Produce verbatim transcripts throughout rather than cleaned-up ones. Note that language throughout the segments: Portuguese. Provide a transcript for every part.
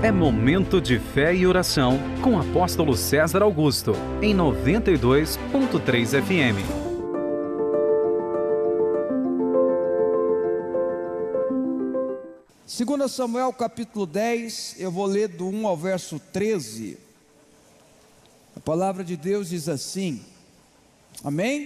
É momento de fé e oração com o apóstolo César Augusto, em noventa e dois ponto três F M. Segundo Samuel capítulo dez, eu vou ler do um ao verso treze. A palavra de Deus diz assim, amém?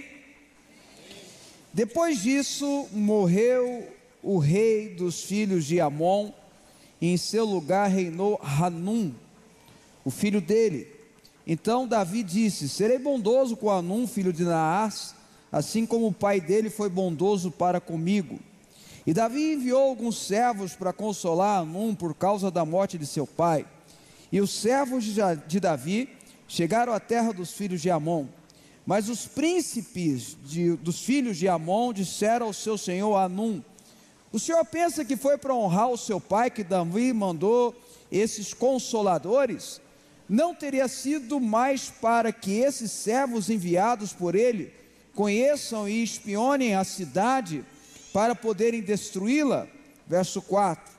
Depois disso, morreu o rei dos filhos de Amon, e em seu lugar reinou Hanum, o filho dele. Então Davi disse: serei bondoso com Hanum, filho de Naás, assim como o pai dele foi bondoso para comigo. E Davi enviou alguns servos para consolar Hanum por causa da morte de seu pai. E os servos de Davi chegaram à terra dos filhos de Amon. Mas os príncipes de, dos filhos de Amon disseram ao seu senhor Hanum: o senhor pensa que foi para honrar o seu pai que Davi mandou esses consoladores? Não teria sido mais para que esses servos enviados por ele conheçam e espionem a cidade para poderem destruí-la? Verso quatro.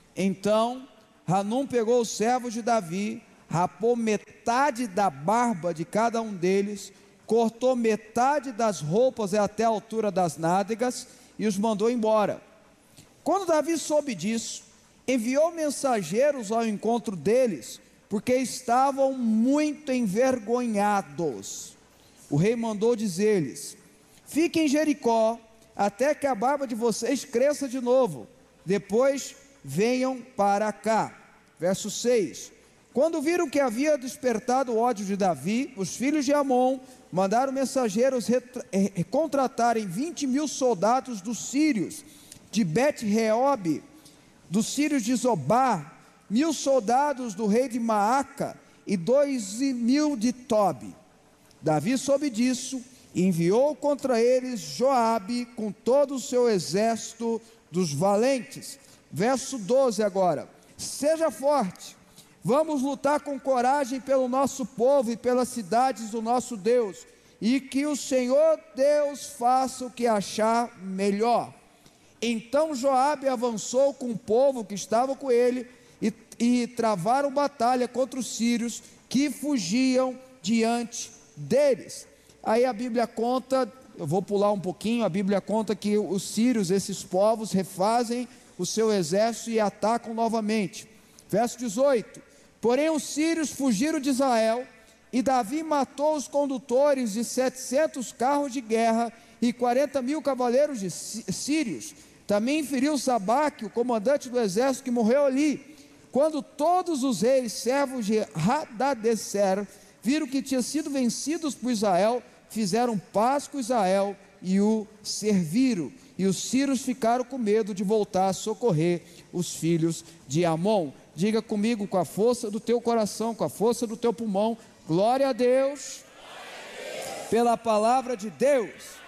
Então Hanum pegou os servos de Davi, rapou metade da barba de cada um deles, cortou metade das roupas até a altura das nádegas e os mandou embora. Quando Davi soube disso, enviou mensageiros ao encontro deles, porque estavam muito envergonhados. O rei mandou dizer-lhes: fiquem em Jericó, até que a barba de vocês cresça de novo, depois venham para cá. Verso seis. Quando viram que havia despertado o ódio de Davi, os filhos de Amon mandaram mensageiros contratarem vinte mil soldados dos sírios, de Bet-Reob, dos sírios de Zobar, mil soldados do rei de Maaca e dois mil de Tobi. Davi soube disso e enviou contra eles Joabe com todo o seu exército dos valentes. Verso doze agora. Seja forte, vamos lutar com coragem pelo nosso povo e pelas cidades do nosso Deus, e que o Senhor Deus faça o que achar melhor. Então Joabe avançou com o povo que estava com ele e, e travaram batalha contra os sírios que fugiam diante deles. Aí a Bíblia conta, eu vou pular um pouquinho, a Bíblia conta que os sírios, esses povos, refazem o seu exército e atacam novamente. Verso dezoito. Porém os sírios fugiram de Israel, e Davi matou os condutores de setecentos carros de guerra e quarenta mil cavaleiros de sírios. Também feriu Sabaque, o comandante do exército, que morreu ali. Quando todos os reis, servos de Hadadezer, viram que tinham sido vencidos por Israel, fizeram paz com Israel e o serviram. E os sírios ficaram com medo de voltar a socorrer os filhos de Amon. Diga comigo, com a força do teu coração, com a força do teu pulmão: glória a Deus, glória a Deus. Pela palavra de Deus.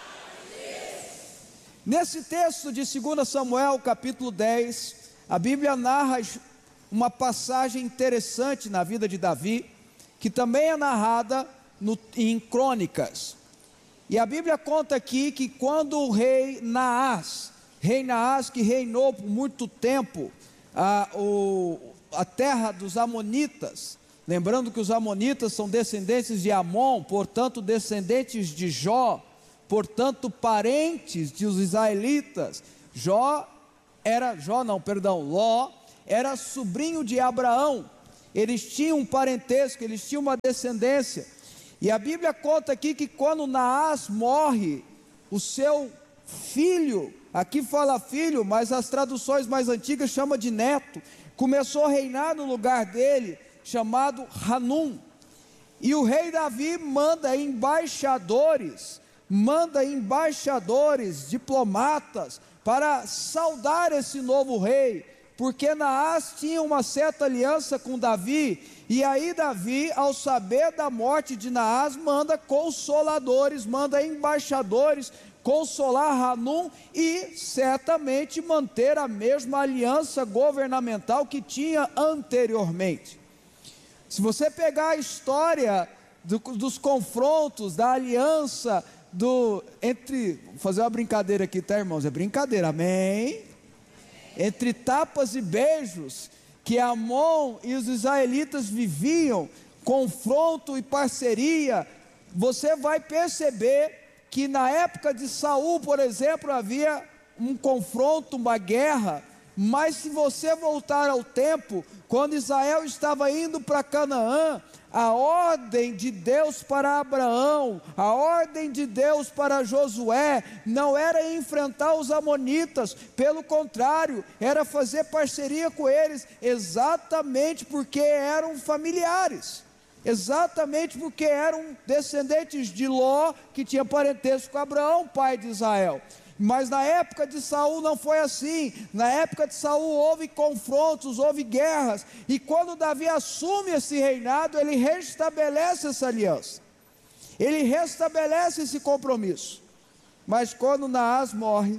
Nesse texto de dois Samuel capítulo dez, a Bíblia narra uma passagem interessante na vida de Davi, que também é narrada no, em Crônicas. E a Bíblia conta aqui que quando o rei Naás, rei Naás que reinou por muito tempo a, o, a terra dos Amonitas, lembrando que os Amonitas são descendentes de Amon, portanto descendentes de Jó, portanto parentes dos israelitas. Jó era, Jó não, perdão, Ló era sobrinho de Abraão. Eles tinham um parentesco, eles tinham uma descendência. E a Bíblia conta aqui que quando Naás morre, o seu filho, aqui fala filho, mas as traduções mais antigas chamam de neto, começou a reinar no lugar dele, chamado Hanum. E o rei Davi manda embaixadores, manda embaixadores, diplomatas, para saudar esse novo rei, porque Naás tinha uma certa aliança com Davi. E aí Davi, ao saber da morte de Naás, manda consoladores, manda embaixadores consolar Hanum e certamente manter a mesma aliança governamental que tinha anteriormente. Se você pegar a história do, dos confrontos, da aliança do, entre, vou fazer uma brincadeira aqui, tá, irmãos? É brincadeira, amém? Entre tapas e beijos, que Amon e os israelitas viviam, confronto e parceria, você vai perceber que na época de Saul, por exemplo, havia um confronto, uma guerra. Mas se você voltar ao tempo, quando Israel estava indo para Canaã, a ordem de Deus para Abraão, a ordem de Deus para Josué, não era enfrentar os amonitas, pelo contrário, era fazer parceria com eles, exatamente porque eram familiares, exatamente porque eram descendentes de Ló, que tinha parentesco com Abraão, pai de Israel. Mas na época de Saul não foi assim. Na época de Saul houve confrontos, houve guerras, e quando Davi assume esse reinado, ele restabelece essa aliança, ele restabelece esse compromisso. Mas quando Naás morre,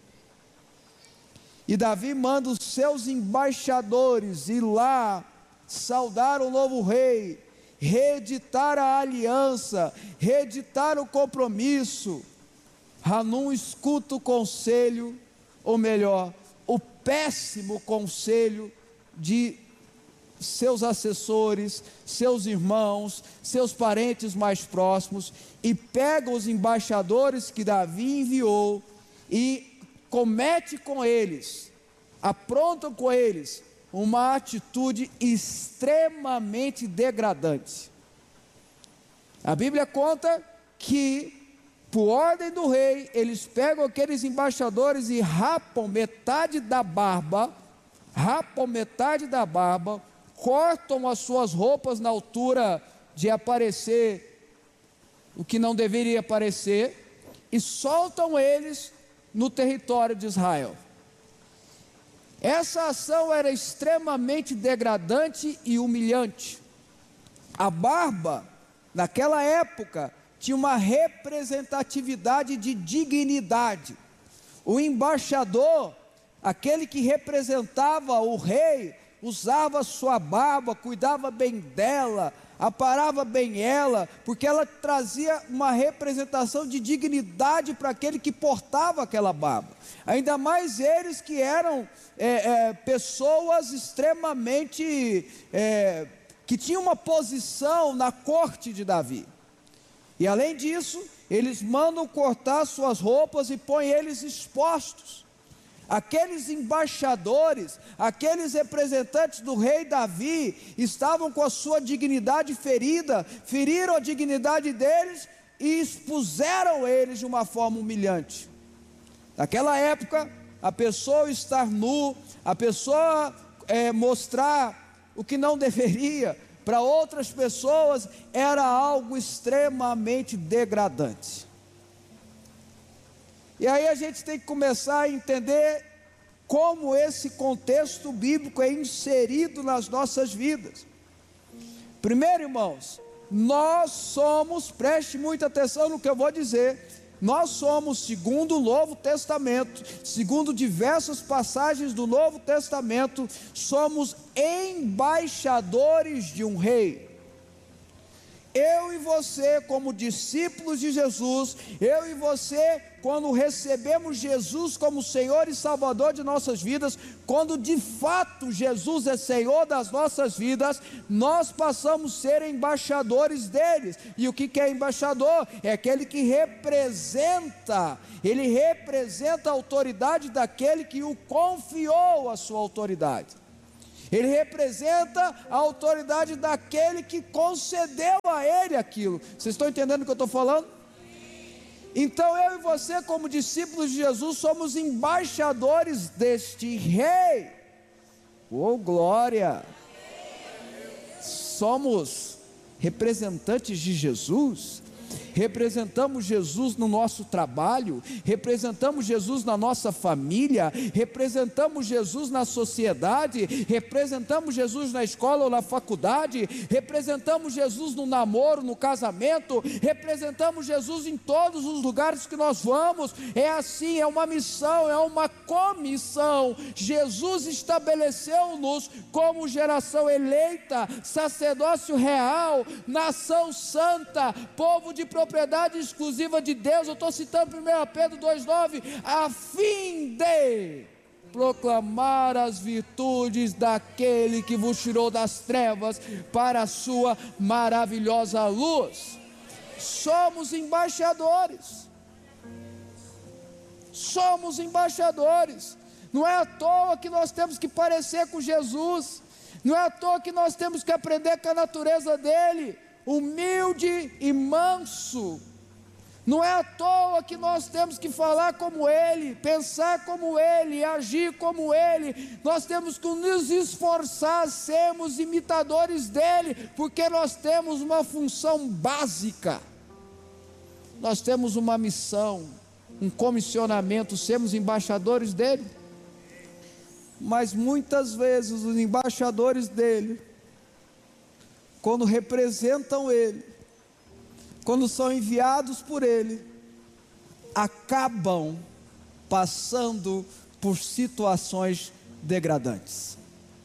e Davi manda os seus embaixadores ir lá saudar o novo rei, reeditar a aliança, reeditar o compromisso, Hanum escuta o conselho, ou melhor, o péssimo conselho de seus assessores, seus irmãos, seus parentes mais próximos, e pega os embaixadores que Davi enviou e comete com eles, aprontam com eles uma atitude extremamente degradante. A Bíblia conta que, por ordem do rei, eles pegam aqueles embaixadores e rapam metade da barba, rapam metade da barba, cortam as suas roupas na altura de aparecer o que não deveria aparecer, e soltam eles no território de Israel. Essa ação era extremamente degradante e humilhante. A barba, naquela época, tinha uma representatividade de dignidade. O embaixador, aquele que representava o rei, usava sua barba, cuidava bem dela, aparava bem ela, porque ela trazia uma representação de dignidade para aquele que portava aquela barba. Ainda mais eles que eram é, é, pessoas extremamente, é, que tinham uma posição na corte de Davi. E além disso, eles mandam cortar suas roupas e põem eles expostos. Aqueles embaixadores, aqueles representantes do rei Davi, estavam com a sua dignidade ferida, feriram a dignidade deles e expuseram eles de uma forma humilhante. Naquela época, a pessoa estar nu, a pessoa é, mostrar o que não deveria, para outras pessoas era algo extremamente degradante. E aí a gente tem que começar a entender como esse contexto bíblico é inserido nas nossas vidas. Primeiro, irmãos, nós somos, preste muita atenção no que eu vou dizer, nós somos, segundo o Novo Testamento, segundo diversas passagens do Novo Testamento, somos embaixadores de um rei. Eu e você, como discípulos de Jesus, eu e você, quando recebemos Jesus como Senhor e Salvador de nossas vidas, quando de fato Jesus é Senhor das nossas vidas, nós passamos a ser embaixadores deles. E o que é embaixador? É aquele que representa, ele representa a autoridade daquele que o confiou a sua autoridade. Ele representa a autoridade daquele que concedeu a ele aquilo. Vocês estão entendendo o que eu estou falando? Então eu e você, como discípulos de Jesus, somos embaixadores deste rei. Oh, glória! Somos representantes de Jesus. Representamos Jesus no nosso trabalho, representamos Jesus na nossa família, representamos Jesus na sociedade, representamos Jesus na escola ou na faculdade, representamos Jesus no namoro, no casamento, representamos Jesus em todos os lugares que nós vamos. É assim, é uma missão, é uma comissão. Jesus estabeleceu-nos como geração eleita, sacerdócio real, nação santa, povo de propriedade exclusiva de Deus. Eu estou citando primeiro Pedro dois, nove, a fim de proclamar as virtudes daquele que vos tirou das trevas para a sua maravilhosa luz. Somos embaixadores. Somos embaixadores. Não é à toa que nós temos que parecer com Jesus. Não é à toa que nós temos que aprender com a natureza dele, humilde e manso. Não é à toa que nós temos que falar como ele, pensar como ele, agir como ele. Nós temos que nos esforçar a sermos imitadores dele, porque nós temos uma função básica. Nós temos uma missão, um comissionamento, sermos embaixadores dele. Mas muitas vezes os embaixadores dele, quando representam ele, quando são enviados por ele, acabam passando por situações degradantes.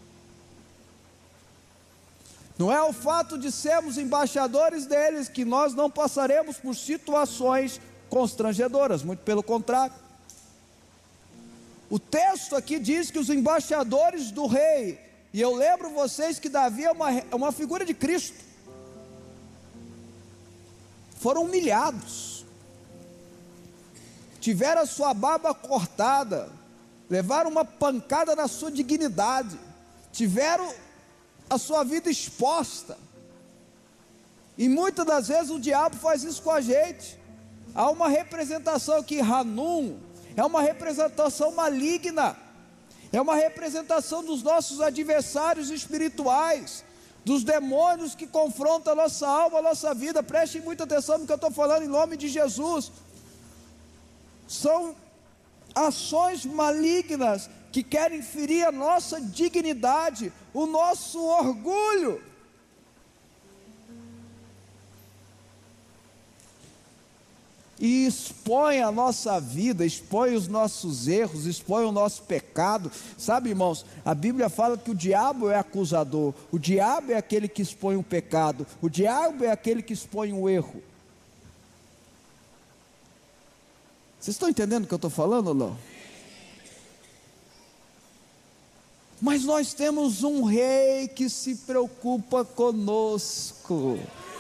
Não é o fato de sermos embaixadores deles que nós não passaremos por situações constrangedoras, muito pelo contrário. O texto aqui diz que os embaixadores do rei, e eu lembro vocês que Davi é uma, uma figura de Cristo, foram humilhados, tiveram a sua barba cortada, levaram uma pancada na sua dignidade, tiveram a sua vida exposta, e muitas das vezes o diabo faz isso com a gente. Há uma representação aqui, Hanum, é uma representação maligna, é uma representação dos nossos adversários espirituais, dos demônios que confrontam a nossa alma, a nossa vida. Prestem muita atenção no que eu estou falando em nome de Jesus. São ações malignas que querem ferir a nossa dignidade, o nosso orgulho. E expõe a nossa vida, expõe os nossos erros, expõe o nosso pecado. Sabe, irmãos, a Bíblia fala que o diabo é acusador, o diabo é aquele que expõe o pecado, o diabo é aquele que expõe o erro. Vocês estão entendendo o que eu estou falando ou não? Mas nós temos um rei que se preocupa conosco,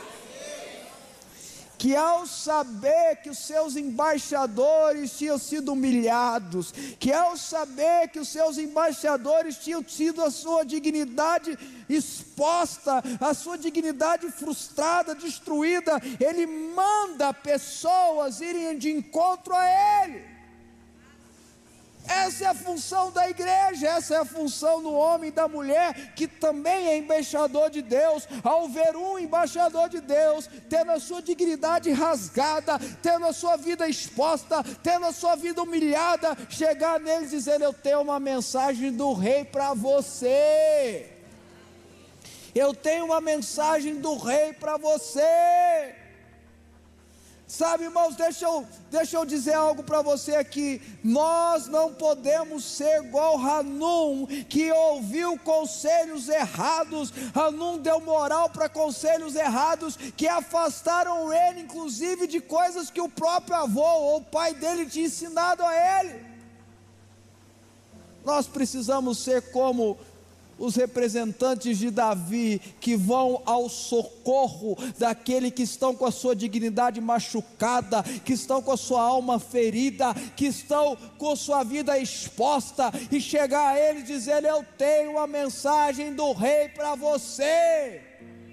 que ao saber que os seus embaixadores tinham sido humilhados, que ao saber que os seus embaixadores tinham tido a sua dignidade exposta, a sua dignidade frustrada, destruída, ele manda pessoas irem de encontro a ele. Essa é a função da igreja, essa é a função do homem e da mulher, que também é embaixador de Deus. Ao ver um embaixador de Deus, tendo a sua dignidade rasgada, tendo a sua vida exposta, tendo a sua vida humilhada, chegar neles e dizer: eu tenho uma mensagem do rei para você, eu tenho uma mensagem do rei para você. Sabe, irmãos, deixa eu, deixa eu dizer algo para você aqui. Nós não podemos ser igual Hanum, que ouviu conselhos errados. Hanum deu moral para conselhos errados, que afastaram ele, inclusive, de coisas que o próprio avô ou o pai dele tinha ensinado a ele. Nós precisamos ser como os representantes de Davi, que vão ao socorro daqueles que estão com a sua dignidade machucada, que estão com a sua alma ferida, que estão com a sua vida exposta, e chegar a ele e dizer: eu tenho uma mensagem do rei para você.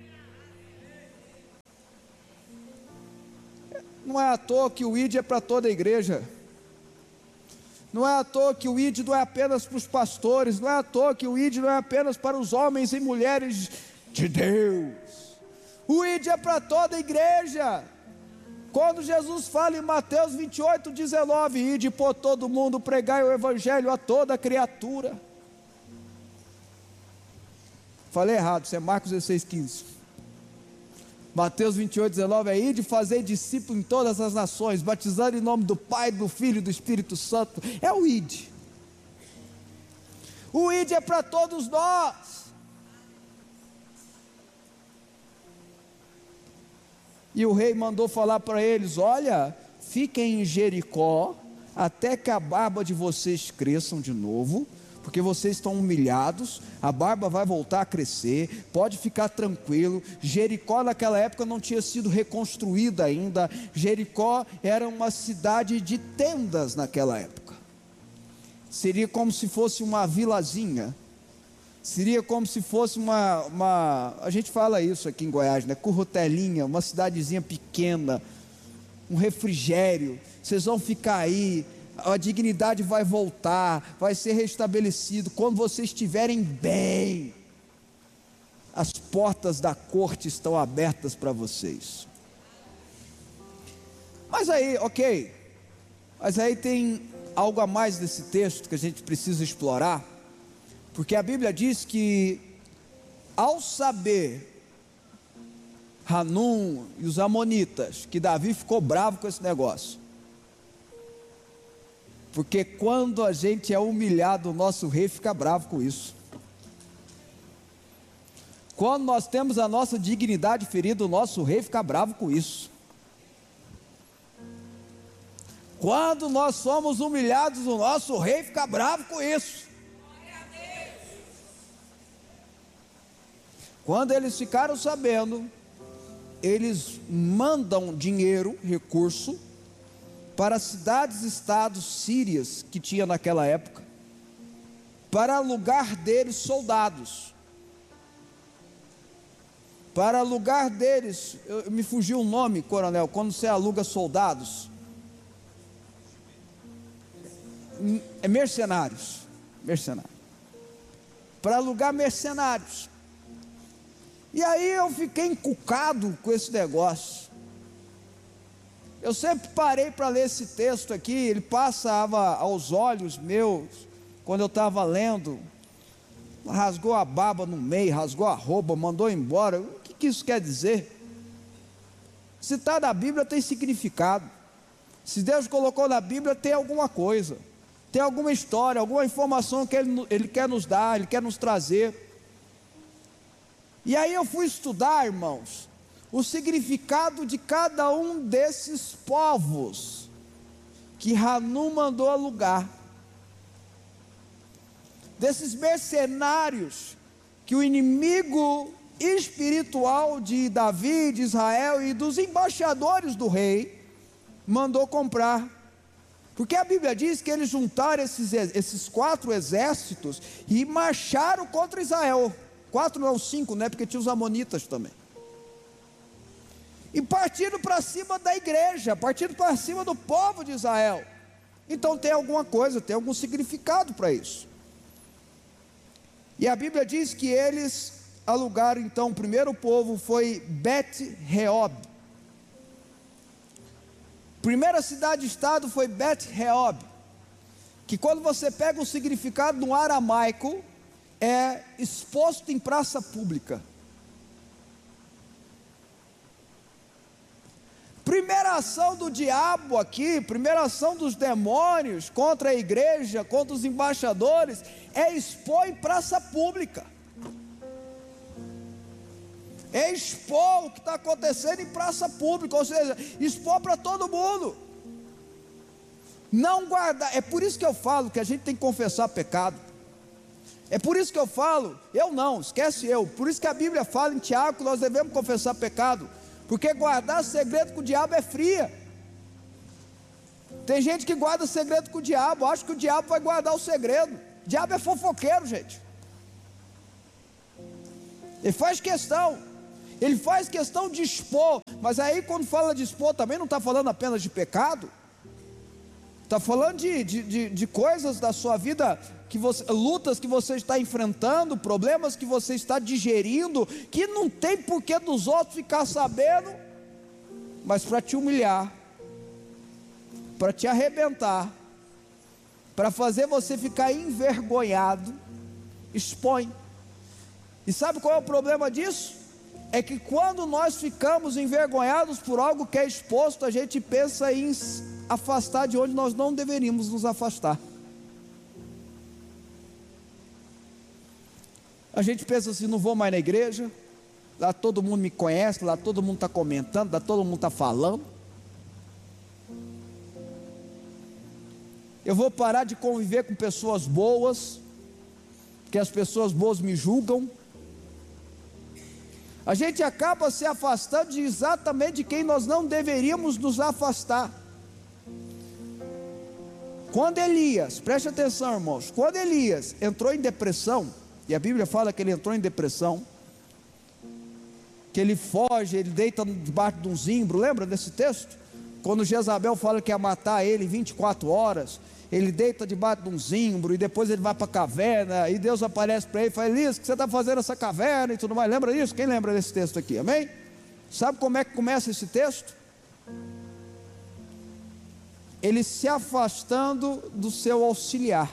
Não é à toa que o I D é para toda a igreja. Não é à toa que o I D não é apenas para os pastores, não é à toa que o I D não é apenas para os homens e mulheres de Deus. O I D é para toda a igreja. Quando Jesus fala em Mateus vinte e oito, dezenove, ide por todo mundo, pregai o evangelho a toda criatura. Falei errado, isso é Marcos dezesseis, quinze. Mateus vinte e oito, dezenove é: ide fazer discípulo em todas as nações, batizando em nome do Pai, do Filho e do Espírito Santo. É o I D. O I D é para todos nós. E o rei mandou falar para eles: olha, fiquem em Jericó, até que a barba de vocês cresçam de novo, porque vocês estão humilhados, a barba vai voltar a crescer, pode ficar tranquilo. Jericó naquela época não tinha sido reconstruída ainda, Jericó era uma cidade de tendas naquela época, seria como se fosse uma vilazinha, seria como se fosse uma, uma a gente fala isso aqui em Goiás, né? Currutelinha, uma cidadezinha pequena, um refrigério, vocês vão ficar aí, a dignidade vai voltar, vai ser restabelecido, quando vocês estiverem bem, as portas da corte estão abertas para vocês. Mas aí, ok, mas aí tem algo a mais nesse texto que a gente precisa explorar, porque a Bíblia diz que, ao saber Hanum e os amonitas que Davi ficou bravo com esse negócio, porque quando a gente é humilhado, o nosso rei fica bravo com isso. Quando nós temos a nossa dignidade ferida, o nosso rei fica bravo com isso. Quando nós somos humilhados, o nosso rei fica bravo com isso. Quando eles ficaram sabendo, eles mandam dinheiro, recurso, para cidades e estados sírias que tinha naquela época, para alugar deles soldados, para alugar deles, eu, me fugiu o nome, coronel, quando você aluga soldados, é mercenários, mercenários, para alugar mercenários. E aí eu fiquei encucado com esse negócio. Eu sempre parei para ler esse texto aqui, ele passava aos olhos meus, quando eu estava lendo, rasgou a barba no meio, rasgou a roupa, mandou embora. O que, que isso quer dizer? Se está na Bíblia tem significado, se Deus colocou na Bíblia tem alguma coisa, tem alguma história, alguma informação que Ele, ele quer nos dar, Ele quer nos trazer. E aí eu fui estudar, irmãos, o significado de cada um desses povos que Hanum mandou alugar, desses mercenários que o inimigo espiritual de Davi, de Israel e dos embaixadores do rei mandou comprar, porque a Bíblia diz que eles juntaram esses, esses quatro exércitos e marcharam contra Israel, quatro não, cinco, né, porque tinha os amonitas também, e partindo para cima da igreja, partindo para cima do povo de Israel. Então tem alguma coisa, tem algum significado para isso. E a Bíblia diz que eles alugaram, então, o primeiro povo foi Bet-Reob. Primeira cidade-estado foi Bet-Reob, que quando você pega o significado no aramaico, é exposto em praça pública. Primeira ação do diabo aqui, primeira ação dos demônios contra a igreja, contra os embaixadores, é expor em praça pública, é expor o que está acontecendo em praça pública, ou seja, expor para todo mundo, não guardar. É por isso que eu falo que a gente tem que confessar pecado, é por isso que eu falo, eu não, esquece eu, por isso que a Bíblia fala em Tiago que nós devemos confessar pecado, porque guardar segredo com o diabo é fria. Tem gente que guarda segredo com o diabo, acha que o diabo vai guardar o segredo. O diabo é fofoqueiro, gente. Ele faz questão, ele faz questão de expor, mas aí quando fala de expor, também não está falando apenas de pecado, está falando de, de, de, de coisas da sua vida, que você, lutas que você está enfrentando, problemas que você está digerindo, que não tem porquê dos outros ficar sabendo, mas para te humilhar, para te arrebentar, para fazer você ficar envergonhado, expõe. E sabe qual é o problema disso? É que quando nós ficamos envergonhados por algo que é exposto, a gente pensa em afastar de onde nós não deveríamos nos afastar. A gente pensa assim, não vou mais na igreja, lá todo mundo me conhece, lá todo mundo está comentando, lá todo mundo está falando. eu vou parar de conviver com pessoas boas, porque as pessoas boas me julgam. A gente acaba se afastando de exatamente de quem nós não deveríamos nos afastar. Quando Elias, preste atenção, irmãos, quando Elias entrou em depressão, e a Bíblia fala que ele entrou em depressão, que ele foge, ele deita debaixo de um zimbro, lembra desse texto? Quando Jezabel fala que ia matar ele em vinte e quatro horas, ele deita debaixo de um zimbro, e depois ele vai para a caverna, e Deus aparece para ele e fala: Elias, o que você está fazendo nessa caverna e tudo mais? Lembra disso? Quem lembra desse texto aqui, amém? Sabe como é que começa esse texto? Ele se afastando do seu auxiliar,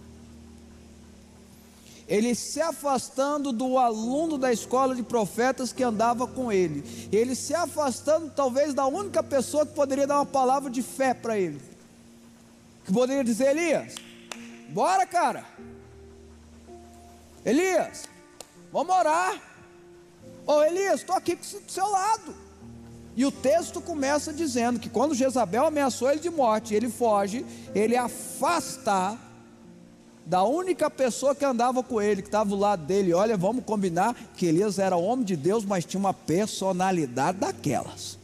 ele se afastando do aluno da escola de profetas que andava com ele, ele se afastando talvez da única pessoa que poderia dar uma palavra de fé para ele, que poderia dizer: Elias, bora cara, Elias, vamos orar, ô Elias, estou aqui do seu lado. E o texto começa dizendo que quando Jezabel ameaçou ele de morte, ele foge, ele afasta da única pessoa que andava com ele, que estava do lado dele. Olha, vamos combinar que Elias era homem de Deus, mas tinha uma personalidade daquelas.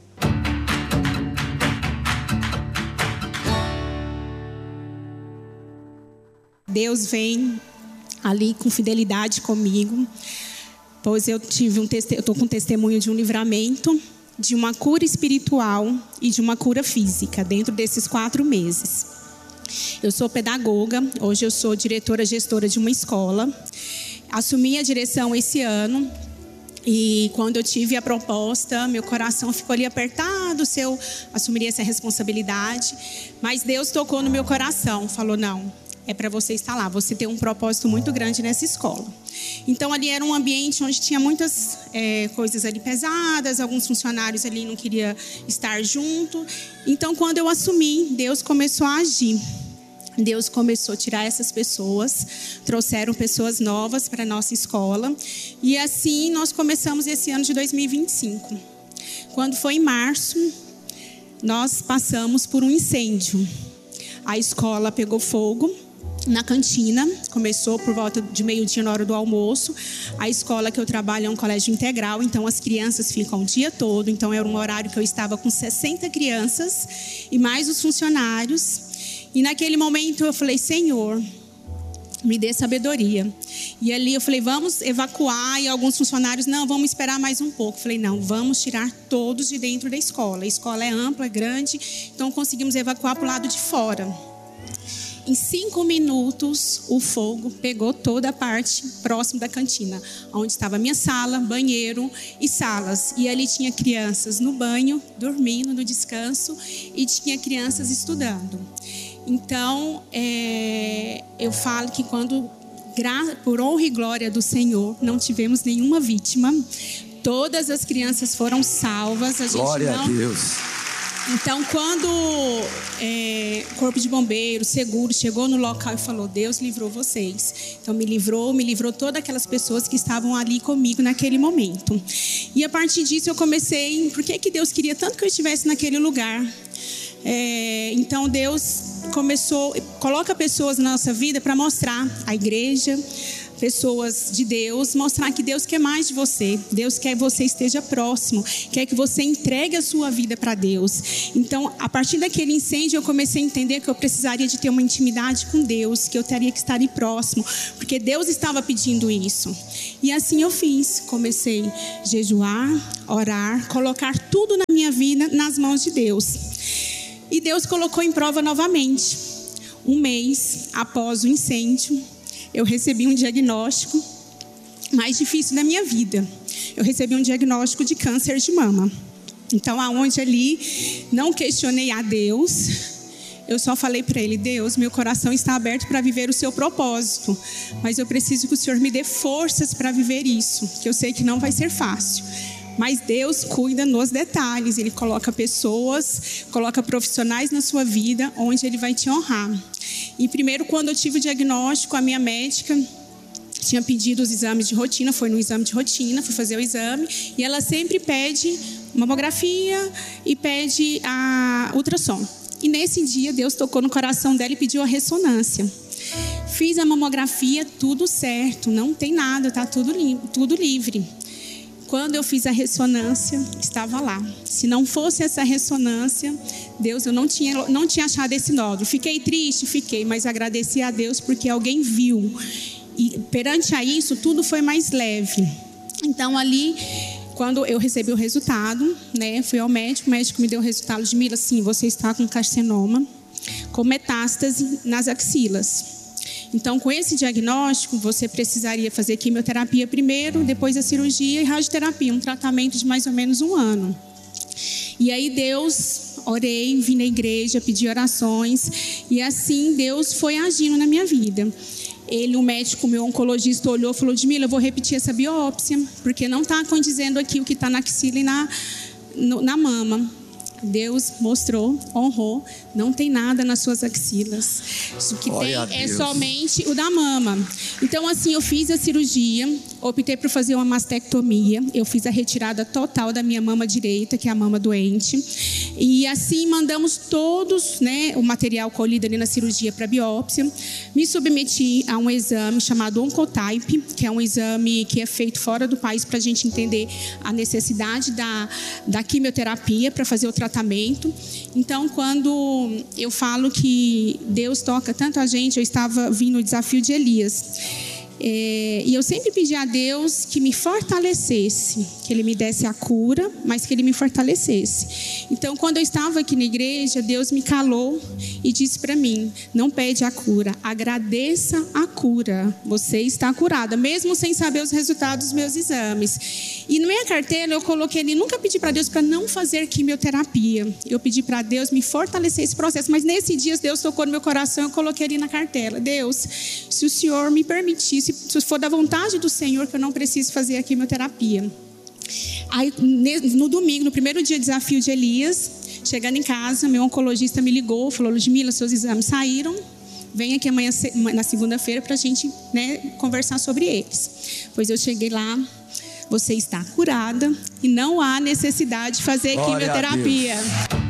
Deus vem ali com fidelidade comigo, pois eu tive um teste... eu estou com testemunho de um livramento, de uma cura espiritual e de uma cura física dentro desses quatro meses. Eu sou pedagoga, hoje eu sou diretora gestora de uma escola, assumi a direção esse ano, e quando eu tive a proposta, meu coração ficou ali apertado se eu assumiria essa responsabilidade, mas Deus tocou no meu coração, falou: não, é para você estar lá, você tem um propósito muito grande nessa escola. Então ali era um ambiente onde tinha muitas é, coisas ali pesadas, alguns funcionários ali não queriam estar junto. Então quando eu assumi, Deus começou a agir. Deus começou a tirar essas pessoas, trouxeram pessoas novas para a nossa escola. E assim nós começamos esse ano de dois mil e vinte e cinco. Quando foi em março, nós passamos por um incêndio. A escola pegou fogo na cantina, começou por volta de meio-dia na hora do almoço. A escola que eu trabalho é um colégio integral, então as crianças ficam o dia todo. Então era um horário que eu estava com sessenta crianças e mais os funcionários. E naquele momento eu falei: Senhor, me dê sabedoria. E ali eu falei: vamos evacuar. E alguns funcionários: não, vamos esperar mais um pouco. Eu falei: não, vamos tirar todos de dentro da escola. A escola é ampla, é grande, então conseguimos evacuar para o lado de fora. Em cinco minutos, o fogo pegou toda a parte próxima da cantina, onde estava a minha sala, banheiro e salas. E ali tinha crianças no banho, dormindo, no descanso, e tinha crianças estudando. Então, é, eu falo que quando, por honra e glória do Senhor, não tivemos nenhuma vítima. Todas as crianças foram salvas. A gente glória não... a Deus. Então, quando é, o corpo de bombeiro, seguro, chegou no local e falou: Deus livrou vocês. Então, me livrou, me livrou todas aquelas pessoas que estavam ali comigo naquele momento. E a partir disso eu comecei, por que que Deus queria tanto que eu estivesse naquele lugar? É, então Deus começou, coloca pessoas na nossa vida para mostrar a igreja, pessoas de Deus, mostrar que Deus quer mais de você. Deus quer que você esteja próximo, quer que você entregue a sua vida para Deus. Então, a partir daquele incêndio, eu comecei a entender que eu precisaria de ter uma intimidade com Deus, que eu teria que estar ali próximo, porque Deus estava pedindo isso. E assim eu fiz. Comecei a jejuar, orar, colocar tudo na minha vida nas mãos de Deus. E Deus colocou em prova novamente. Um mês após o incêndio, eu recebi um diagnóstico mais difícil da minha vida. Eu recebi um diagnóstico de câncer de mama. Então, aonde ali não questionei a Deus, eu só falei para Ele: Deus, meu coração está aberto para viver o seu propósito, mas eu preciso que o Senhor me dê forças para viver isso, que eu sei que não vai ser fácil. Mas Deus cuida nos detalhes. Ele coloca pessoas, coloca profissionais na sua vida, onde Ele vai te honrar. E primeiro, quando eu tive o diagnóstico, a minha médica tinha pedido os exames de rotina. Foi no exame de rotina, fui fazer o exame. E ela sempre pede mamografia e pede a ultrassom. E nesse dia, Deus tocou no coração dela e pediu a ressonância. Fiz a mamografia, tudo certo, não tem nada, está tudo, tudo livre. Quando eu fiz a ressonância, estava lá. Se não fosse essa ressonância, Deus, eu não tinha, não tinha achado esse nódulo. Fiquei triste, fiquei, mas agradeci a Deus porque alguém viu. E perante a isso, tudo foi mais leve. Então, ali, quando eu recebi o resultado, né, fui ao médico, o médico me deu o resultado de Mila, sim, você está com carcinoma, com metástase nas axilas. Então, com esse diagnóstico, você precisaria fazer quimioterapia primeiro, depois a cirurgia e radioterapia, um tratamento de mais ou menos um ano. E aí Deus, orei, vim na igreja, pedi orações, e assim Deus foi agindo na minha vida. Ele, o médico, meu oncologista, olhou e falou, Edmila, eu vou repetir essa biópsia, porque não está condizendo aqui o que está na axila e na, no, na mama. Deus mostrou, honrou, não tem nada nas suas axilas. O que tem é somente o da mama. Então, assim, eu fiz a cirurgia, optei por fazer uma mastectomia. Eu fiz a retirada total da minha mama direita, que é a mama doente. E assim, mandamos todos, né, o material colhido ali na cirurgia para biópsia. Me submeti a um exame chamado Oncotype, que é um exame que é feito fora do país para a gente entender a necessidade da, da quimioterapia para fazer o tratamento. Tratamento. Então, quando eu falo que Deus toca tanto a gente, eu estava vindo o desafio de Elias. É, e eu sempre pedi a Deus que me fortalecesse, que Ele me desse a cura, mas que Ele me fortalecesse. Então, quando eu estava aqui na igreja, Deus me calou e disse para mim, não pede a cura, agradeça a cura. Você está curada, mesmo sem saber os resultados dos meus exames. E na minha carteira eu coloquei ali, nunca pedi para Deus para não fazer quimioterapia. Eu pedi para Deus me fortalecer esse processo, mas nesse dia Deus tocou no meu coração, eu coloquei ali na cartela, Deus, se o Senhor me permitisse, se for da vontade do Senhor, que eu não preciso fazer a quimioterapia. Aí, no domingo, no primeiro dia do desafio de Elias, chegando em casa, meu oncologista me ligou, falou, Ludmila, seus exames saíram, vem aqui amanhã, na segunda-feira, para a gente, né, conversar sobre eles. Pois eu cheguei lá, você está curada e não há necessidade de fazer Glória quimioterapia.